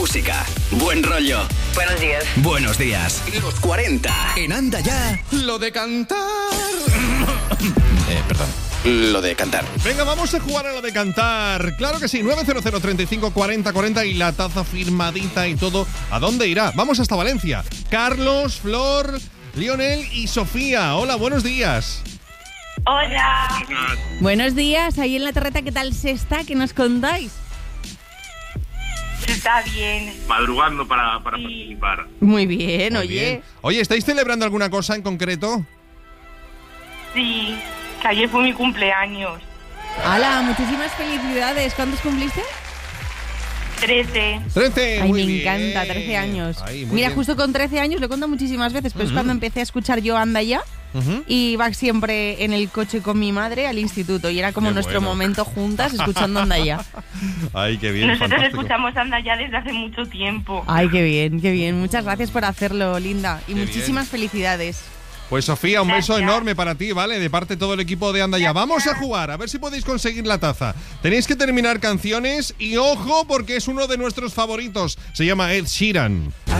música, buen rollo. Buenos días. Buenos días. Los 40 en Anda Ya. Lo de cantar. Perdón. Lo de cantar. Venga, vamos a jugar a lo de cantar. Claro que sí, 900 35 40 40 y la taza firmadita y todo. ¿A dónde irá? Vamos hasta Valencia. Carlos, Flor, Lionel y Sofía. Hola, buenos días. Hola. Buenos días, ahí en la terreta, ¿qué tal se está? ¿Qué nos contáis? Está bien. Madrugando para participar. Muy bien, Muy oye. bien. Oye, ¿estáis celebrando alguna cosa en concreto? Sí, que ayer fue mi cumpleaños. ¡Hala! Muchísimas felicidades. ¿Cuántos cumpliste? 13. 13, Ay, muy me bien. encanta, 13 años. Ay, muy Mira, bien. justo con 13 años, lo he contado muchísimas veces, pero es cuando empecé a escuchar yo Anda Ya. Y iba siempre en el coche con mi madre al instituto y era como Qué nuestro bueno. momento juntas escuchando Anda Ya. Ay, qué bien, Nosotros fantástico. escuchamos Anda Ya desde hace mucho tiempo. Ay, qué bien, qué bien. Muchas gracias por hacerlo, Linda. Y Qué muchísimas felicidades. Pues Sofía, un beso Gracias. enorme para ti, ¿vale? De parte de todo el equipo de Anda Ya. Vamos a jugar, a ver si podéis conseguir la taza. Tenéis que terminar canciones y ojo porque es uno de nuestros favoritos. Se llama Ed Sheeran.